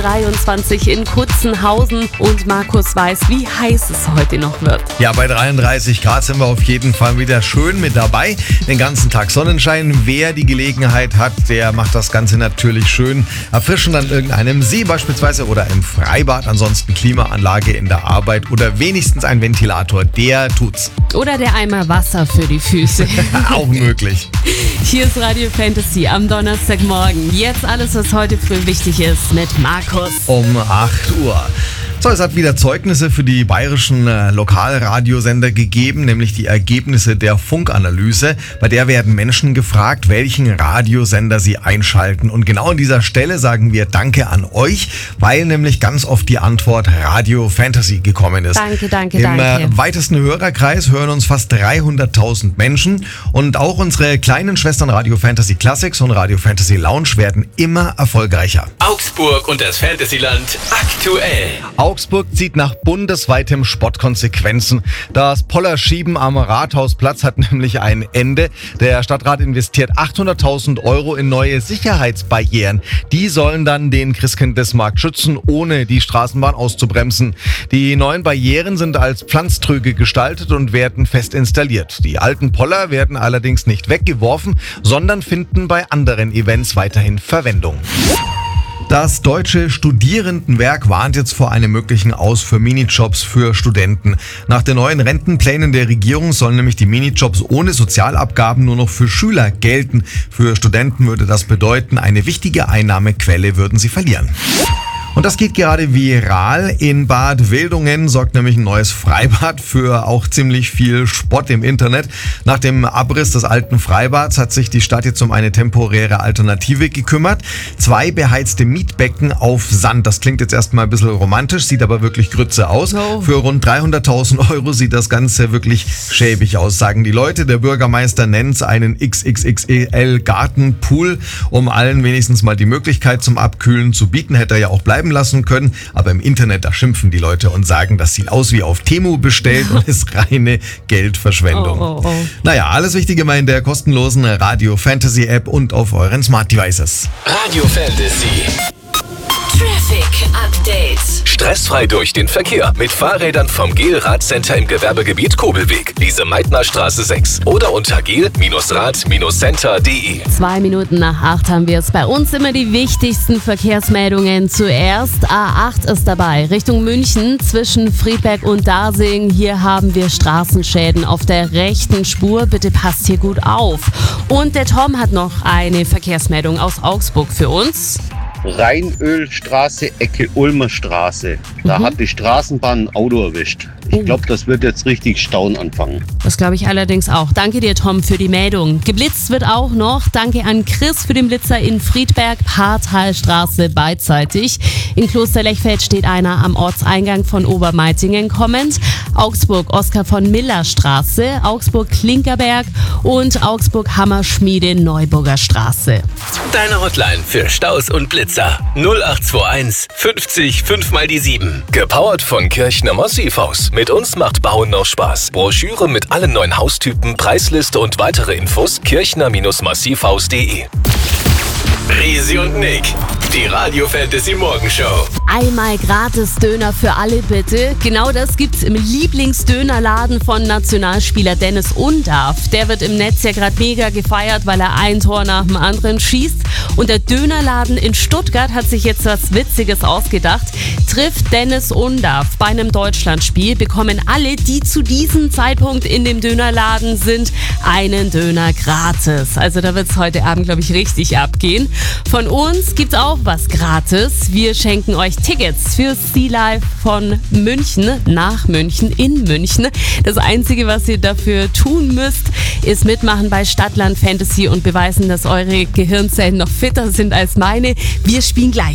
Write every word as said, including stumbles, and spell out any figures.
dreiundzwanzig in Kutzenhausen und Markus weiß, wie heiß es heute noch wird. Ja, bei dreiunddreißig Grad sind wir auf jeden Fall wieder schön mit dabei. Den ganzen Tag Sonnenschein. Wer die Gelegenheit hat, der macht das Ganze natürlich schön erfrischend an irgendeinem See beispielsweise oder im Freibad. Ansonsten Klimaanlage in der Arbeit oder wenigstens ein Ventilator, der tut's. Oder der Eimer Wasser für die Füße. Auch möglich. Hier ist Radio Fantasy am Donnerstagmorgen. Jetzt alles, was heute früh wichtig ist mit Markus. Um acht Uhr. So, es hat wieder Zeugnisse für die bayerischen äh, Lokalradiosender gegeben, nämlich die Ergebnisse der Funkanalyse. Bei der werden Menschen gefragt, welchen Radiosender sie einschalten. Und genau an dieser Stelle sagen wir Danke an euch, weil nämlich ganz oft die Antwort Radio Fantasy gekommen ist. Danke, danke, Im danke. Im äh, weitesten Hörerkreis hören uns fast dreihunderttausend Menschen. Und auch unsere kleinen Schwestern Radio Fantasy Classics und Radio Fantasy Lounge werden immer erfolgreicher. Augsburg und das Fantasyland aktuell. Augsburg zieht nach bundesweitem Spott Konsequenzen. Das Pollerschieben am Rathausplatz hat nämlich ein Ende. Der Stadtrat investiert achthunderttausend Euro in neue Sicherheitsbarrieren. Die sollen dann den Christkindlesmarkt schützen, ohne die Straßenbahn auszubremsen. Die neuen Barrieren sind als Pflanztröge gestaltet und werden fest installiert. Die alten Poller werden allerdings nicht weggeworfen, sondern finden bei anderen Events weiterhin Verwendung. Das Deutsche Studierendenwerk warnt jetzt vor einem möglichen Aus für Minijobs für Studenten. Nach den neuen Rentenplänen der Regierung sollen nämlich die Minijobs ohne Sozialabgaben nur noch für Schüler gelten. Für Studenten würde das bedeuten, eine wichtige Einnahmequelle würden sie verlieren. Und das geht gerade viral. In Bad Wildungen sorgt nämlich ein neues Freibad für auch ziemlich viel Spott im Internet. Nach dem Abriss des alten Freibads hat sich die Stadt jetzt um eine temporäre Alternative gekümmert. Zwei beheizte Mietbecken auf Sand. Das klingt jetzt erstmal ein bisschen romantisch, sieht aber wirklich Grütze aus. No. Für rund dreihunderttausend Euro sieht das Ganze wirklich schäbig aus, sagen die Leute. Der Bürgermeister nennt es einen X X X L Gartenpool, um allen wenigstens mal die Möglichkeit zum Abkühlen zu bieten. Hätte er ja auch bleiben lassen können, aber im Internet, da schimpfen die Leute und sagen, das sieht aus wie auf Temu bestellt und ist reine Geldverschwendung. Oh, oh, oh. Naja, alles Wichtige mal in der kostenlosen Radio Fantasy App und auf euren Smart Devices. Radio Fantasy. Traffic Update. Stressfrei durch den Verkehr mit Fahrrädern vom Gel-Rad-Center im Gewerbegebiet Kobelweg, Lise-Meitner-Straße sechs oder unter gel Rad Center punkt de. Zwei Minuten nach acht haben wir es bei uns immer die wichtigsten Verkehrsmeldungen. Zuerst A acht ist dabei, Richtung München zwischen Friedberg und Dasing. Hier haben wir Straßenschäden auf der rechten Spur. Bitte passt hier gut auf. Und der Tom hat noch eine Verkehrsmeldung aus Augsburg für uns. Rheinölstraße, Ecke Ulmer Straße. Da Mhm. hat die Straßenbahn ein Auto erwischt. Ich glaube, das wird jetzt richtig Stauen anfangen. Das glaube ich allerdings auch. Danke dir, Tom, für die Meldung. Geblitzt wird auch noch. Danke an Chris für den Blitzer in Friedberg, Parthalstraße beidseitig. In Klosterlechfeld steht einer am Ortseingang von Obermeitingen kommend. Augsburg, Oskar von Miller Straße, Augsburg Klinkerberg und Augsburg Hammerschmiede Neuburger Straße. Deine Hotline für Staus und Blitzer null acht zwei eins fünfzig fünf mal die sieben. Gepowert von Kirchner Massivhaus. Mit uns macht Bauen noch Spaß. Broschüre mit allen neuen Haustypen, Preisliste und weitere Infos kirchner Massivhaus punkt de. Risi und Nick, die Radio Fantasy Morgenshow. Einmal gratis Döner für alle bitte. Genau das gibt's im Lieblingsdönerladen von Nationalspieler Dennis Undarf. Der wird im Netz ja gerade mega gefeiert, weil er ein Tor nach dem anderen schießt. Und der Dönerladen in Stuttgart hat sich jetzt was Witziges ausgedacht. Trifft Dennis Undarf bei einem Deutschlandspiel, bekommen alle, die zu diesem Zeitpunkt in dem Dönerladen sind, einen Döner gratis. Also da wird's heute Abend, glaube ich, richtig abgehen. Von uns gibt's auch was gratis. Wir schenken euch Tickets für Sea Life von München nach München in München. Das Einzige, was ihr dafür tun müsst, ist mitmachen bei Stadtland Fantasy und beweisen, dass eure Gehirnzellen noch fitter sind als meine. Wir spielen gleich.